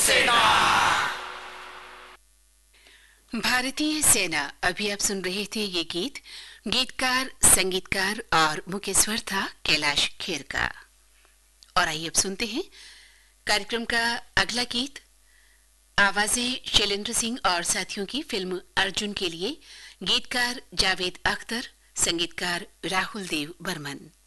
सेना। भारतीय सेना। अभी आप सुन रहे थे ये गीत। गीतकार, संगीतकार और मुख्य स्वर था कैलाश खेर का। और आइए अब सुनते हैं कार्यक्रम का अगला गीत। आवाजें शैलेंद्र सिंह और साथियों की फिल्म अर्जुन के लिए। गीतकार जावेद अख्तर, संगीतकार राहुल देव बर्मन।